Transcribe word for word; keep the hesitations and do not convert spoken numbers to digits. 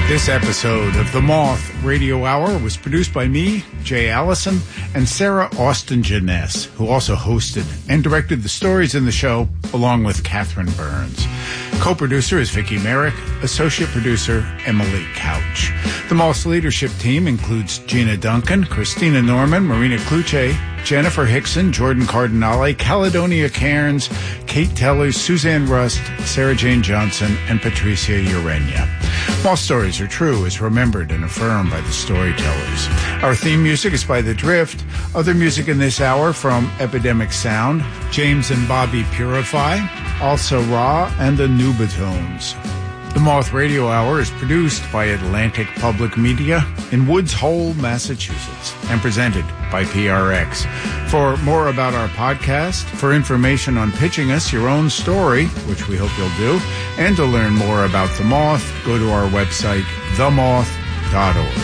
This episode of The Moth Radio Hour was produced by me, Jay Allison, and Sarah Austin Janess, who also hosted and directed the stories in the show, along with Catherine Burns. Co-producer is Vicki Merrick, associate producer Emily Couch. The Moth's leadership team includes Gina Duncan, Christina Norman, Marina Cluche, Jennifer Hickson, Jordan Cardinale, Caledonia Cairns, Kate Tellers, Suzanne Rust, Sarah Jane Johnson, and Patricia Urenia. Moth stories are true as remembered and affirmed by the storytellers. Our theme music is by The Drift. Other music in this hour from Epidemic Sound, James and Bobby Purify, Also Ra, and the Nubatones. The Moth Radio Hour is produced by Atlantic Public Media in Woods Hole, Massachusetts, and presented by P R X. For more about our podcast, for information on pitching us your own story, which we hope you'll do, and to learn more about The Moth, go to our website, the moth dot org.